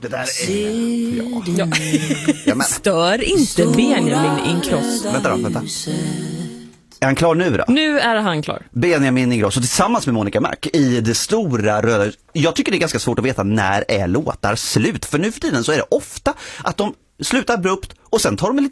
Det där är... Ja. Stör inte Benjamin Ingrosso. Vänta. Är han klar nu då? Nu är han klar. Benjamin Ingrosso tillsammans med Monica Mac i det stora röda. Jag tycker det är ganska svårt att veta när är låtar slut. För nu för tiden så är det ofta att de slutar abrupt och sen tar de en